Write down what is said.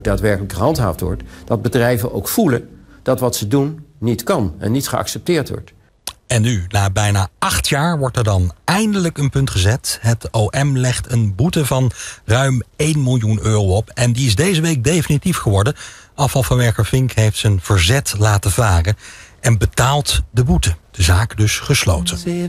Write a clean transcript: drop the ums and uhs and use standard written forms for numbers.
daadwerkelijk gehandhaafd wordt, dat bedrijven ook voelen dat wat ze doen niet kan en niet geaccepteerd wordt. En nu, na bijna 8 jaar, wordt er dan eindelijk een punt gezet. Het OM legt een boete van ruim 1 miljoen euro op. En die is deze week definitief geworden. Afvalverwerker Vink heeft zijn verzet laten varen en betaalt de boete. De zaak dus gesloten.